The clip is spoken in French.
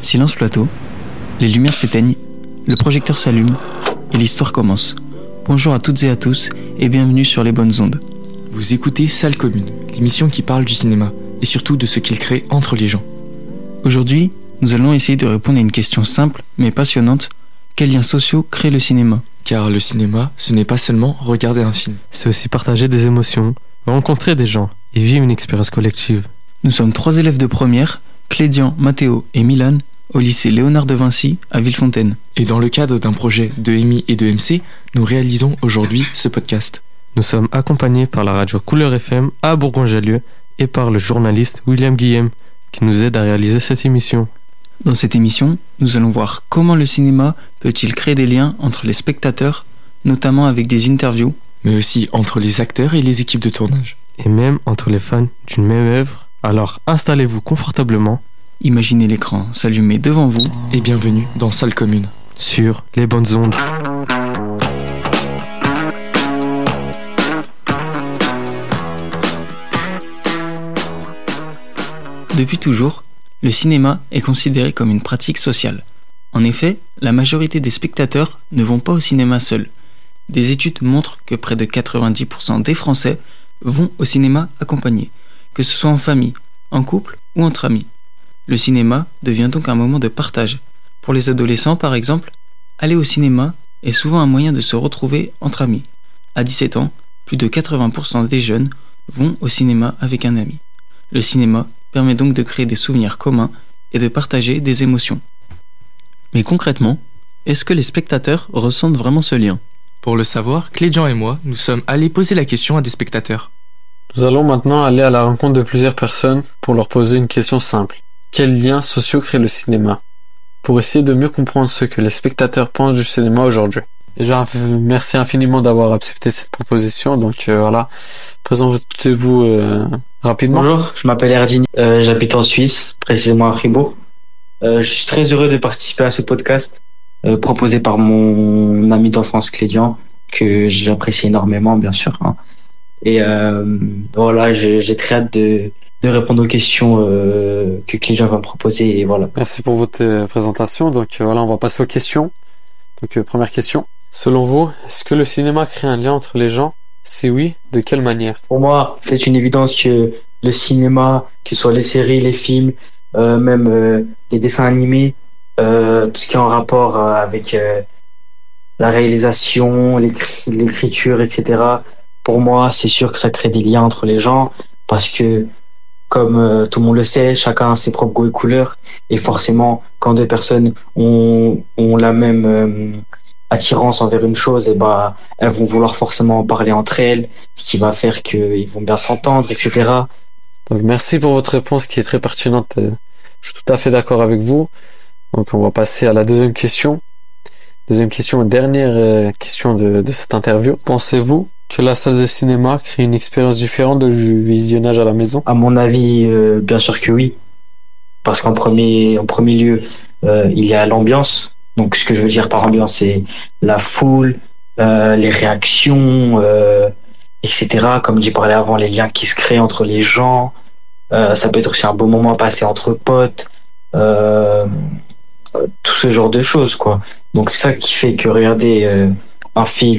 Silence plateau, les lumières s'éteignent, le projecteur s'allume et l'histoire commence. Bonjour à toutes et à tous et bienvenue sur les bonnes ondes. Vous écoutez Salle Commune, l'émission qui parle du cinéma et surtout de ce qu'il crée entre les gens. Aujourd'hui, nous allons essayer de répondre à une question simple mais passionnante. Quels liens sociaux crée le cinéma ? Car le cinéma, ce n'est pas seulement regarder un film. C'est aussi partager des émotions, rencontrer des gens et vivre une expérience collective. Nous sommes 3 élèves de première, Clédian, Mathéo et Milan, au lycée Léonard de Vinci à Villefontaine. Et dans le cadre d'un projet de EMI et de MC, nous réalisons aujourd'hui ce podcast. Nous sommes accompagnés par la radio Couleur FM à Bourgoin-Jallieu et par le journaliste William Guillem qui nous aide à réaliser cette émission. Dans cette émission, nous allons voir comment le cinéma peut-il créer des liens entre les spectateurs, notamment avec des interviews, mais aussi entre les acteurs et les équipes de tournage. Et même entre les fans d'une même œuvre. Alors installez-vous confortablement, imaginez l'écran s'allumer devant vous et bienvenue dans Salle Commune sur les bonnes ondes. Depuis toujours, le cinéma est considéré comme une pratique sociale. En effet, la majorité des spectateurs ne vont pas au cinéma seuls. Des études montrent que près de 90% des Français vont au cinéma accompagnés, que ce soit en famille, en couple ou entre amis. Le cinéma devient donc un moment de partage. Pour les adolescents par exemple, aller au cinéma est souvent un moyen de se retrouver entre amis. À 17 ans, plus de 80% des jeunes vont au cinéma avec un ami. Le cinéma permet donc de créer des souvenirs communs et de partager des émotions. Mais concrètement, est-ce que les spectateurs ressentent vraiment ce lien ? Pour le savoir, Clédian et moi, nous sommes allés poser la question à des spectateurs. Nous allons maintenant aller à la rencontre de plusieurs personnes pour leur poser une question simple. Quels liens sociaux crée le cinéma ? Pour essayer de mieux comprendre ce que les spectateurs pensent du cinéma aujourd'hui. Déjà, merci infiniment d'avoir accepté cette proposition. Donc voilà, présentez-vous rapidement. Bonjour, je m'appelle Erdine, j'habite en Suisse, précisément à Fribourg. Je suis très heureux de participer à ce podcast proposé par mon ami d'enfance Clédian, que j'apprécie énormément, bien sûr. Hein. Et voilà, j'ai très hâte de répondre aux questions que Clédian va me proposer. Et voilà. Merci pour votre présentation. Donc voilà, on va passer aux questions. Donc première question. Selon vous, est-ce que le cinéma crée un lien entre les gens ? Si oui, de quelle manière ? Pour moi, c'est une évidence que le cinéma, que ce soit les séries, les films, même les dessins animés, tout ce qui est en rapport avec la réalisation, l'écriture, etc. Pour moi, c'est sûr que ça crée des liens entre les gens parce que, comme tout le monde le sait, chacun a ses propres goûts et couleurs. Et forcément, quand deux personnes ont la même attirance envers une chose, et elles vont vouloir forcément en parler entre elles, ce qui va faire qu'ils vont bien s'entendre, etc. Donc merci pour votre réponse qui est très pertinente. Je suis tout à fait d'accord avec vous. Donc on va passer à la deuxième question. Deuxième question, dernière question de cette interview. Pensez-vous que la salle de cinéma crée une expérience différente du visionnage à la maison ? À mon avis, bien sûr que oui. Parce qu'en premier lieu, il y a l'ambiance. Donc ce que je veux dire par ambiance, c'est la foule, les réactions, etc. Comme j'ai parlé avant, les liens qui se créent entre les gens. Ça peut être aussi un beau moment passé entre potes. Tout ce genre de choses, quoi. Donc c'est ça qui fait que regarder un film